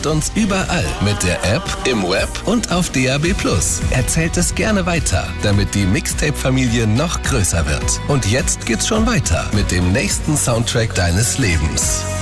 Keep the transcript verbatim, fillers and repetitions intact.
uns überall mit der App, im Web und auf D A B plus. Erzählt es gerne weiter, damit die Mixtape-Familie noch größer wird. Und jetzt geht's schon weiter mit dem nächsten Soundtrack deines Lebens.